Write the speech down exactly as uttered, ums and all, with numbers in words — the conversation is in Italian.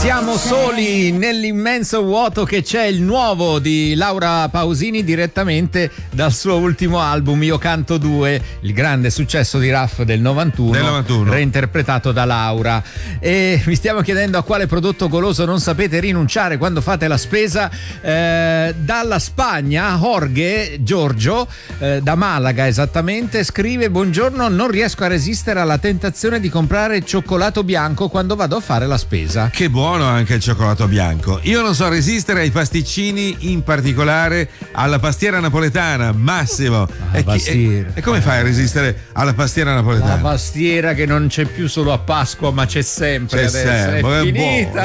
Siamo soli nell'immenso vuoto che c'è, il nuovo di Laura Pausini direttamente dal suo ultimo album Io canto due, il grande successo di Raff del novantuno, del novantuno, reinterpretato da Laura. E vi stiamo chiedendo a quale prodotto goloso non sapete rinunciare quando fate la spesa. Eh, dalla Spagna Jorge Giorgio, eh, da Malaga esattamente, scrive: buongiorno, non riesco a resistere alla tentazione di comprare cioccolato bianco quando vado a fare la spesa. Che buono anche il cioccolato bianco. Io non so resistere ai pasticcini, in particolare alla pastiera napoletana. Massimo, ah, e, chi, e, e come fai a resistere alla pastiera napoletana? La pastiera che non c'è più solo a Pasqua, ma c'è sempre c'è adesso, sempre, è è finita.